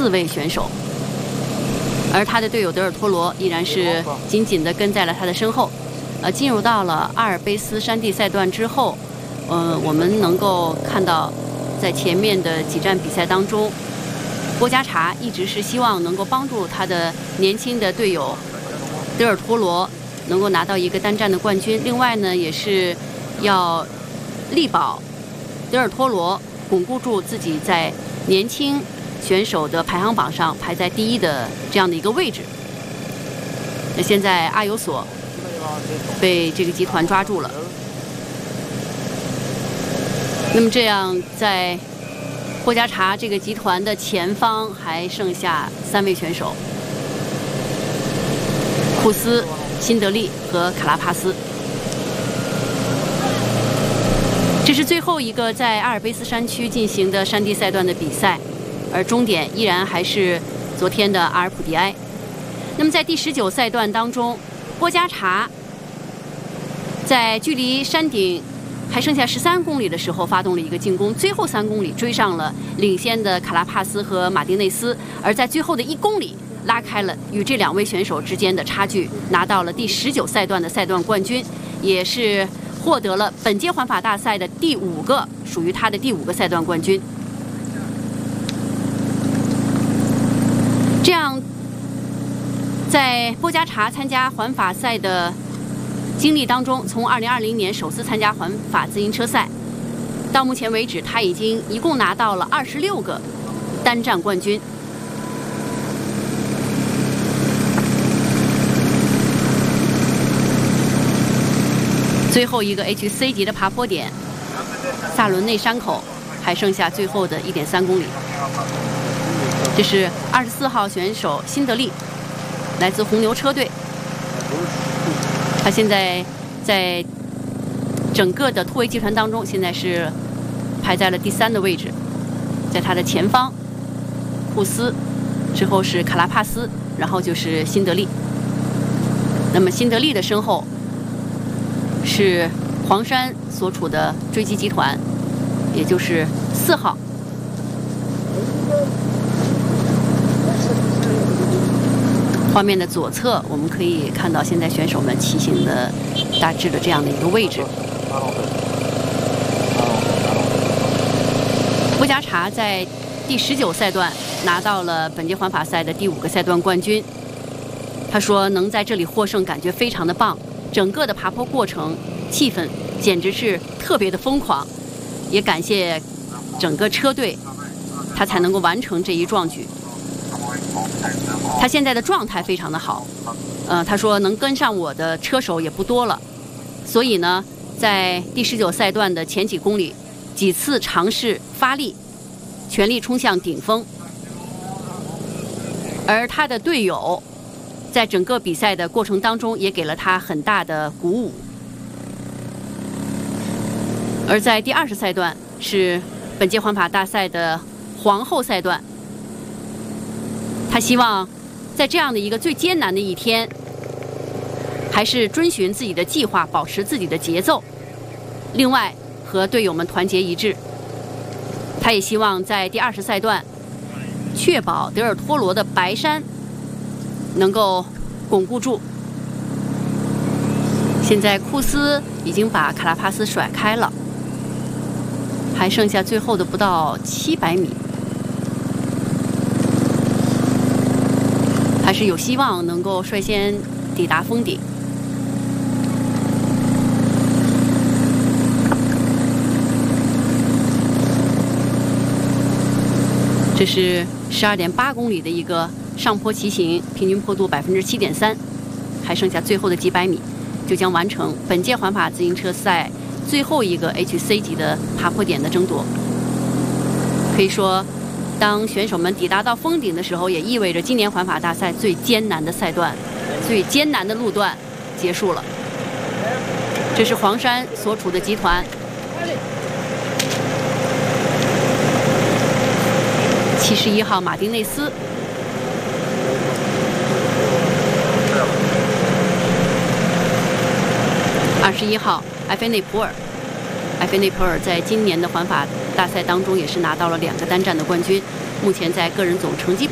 4位选手，而他的队友德尔托罗依然是紧紧地跟在了他的身后。进入到了阿尔卑斯山地赛段之后，我们能够看到，在前面的几站比赛当中，波加查一直是希望能够帮助他的年轻的队友德尔托罗能够拿到一个单站的冠军。另外呢，也是要力保德尔托罗巩固住自己在年轻选手的排行榜上排在第1的这样的一个位置。那现在阿尤索被这个集团抓住了。那么这样，在波加查这个集团的前方还剩下3位选手：库斯、辛德利和卡拉帕斯。这是最后一个在阿尔卑斯山区进行的山地赛段的比赛，而终点依然还是昨天的阿尔普迪埃。那么在第19赛段当中，波加查在距离山顶还剩下13公里的时候发动了一个进攻，最后3公里追上了领先的卡拉帕斯和马丁内斯，而在最后的1公里拉开了与这2位选手之间的差距，拿到了第19赛段的赛段冠军，也是获得了本届环法大赛的属于他的第5个赛段冠军。这样，在波加查参加环法赛的经历当中，从2020年首次参加环法自行车赛到目前为止，他已经一共拿到了26个单站冠军。最后一个 HC 级的爬坡点萨伦内山口还剩下最后的1.3公里。这是24号选手辛德利，来自红牛车队。他现在在整个的突围集团当中，现在是排在了第3的位置。在他的前方，库斯，之后是卡拉帕斯，然后就是辛德利。那么辛德利的身后是黄山所处的追击集团，也就是4号。画面的左侧，我们可以看到现在选手们骑行的大致的这样的一个位置。波加查在第19赛段拿到了本届环法赛的第5个赛段冠军。他说能在这里获胜，感觉非常的棒，整个的爬坡过程气氛简直是特别的疯狂，也感谢整个车队，他才能够完成这一壮举。他现在的状态非常的好，他说能跟上我的车手也不多了，所以呢，在第19赛段的前几公里，几次尝试发力，全力冲向顶峰。而他的队友在整个比赛的过程当中也给了他很大的鼓舞。而在第20赛段是本届环法大赛的皇后赛段，他希望在这样的一个最艰难的一天，还是遵循自己的计划，保持自己的节奏，另外和队友们团结一致。他也希望在第20赛段确保德尔托罗的白山能够巩固住。现在库斯已经把卡拉帕斯甩开了，还剩下最后的不到700米，还是有希望能够率先抵达峰顶。这是12.8公里的一个上坡骑行，平均坡度7.3%，还剩下最后的几百米，就将完成本届环法自行车赛最后一个 HC 级的爬坡点的争夺。可以说，当选手们抵达到峰顶的时候，也意味着今年环法大赛最艰难的赛段、最艰难的路段结束了。这是黄山所处的集团。71号马丁内斯，21号埃菲内普尔。埃菲内普尔在今年的环法大赛当中也是拿到了2个单站的冠军，目前在个人总成绩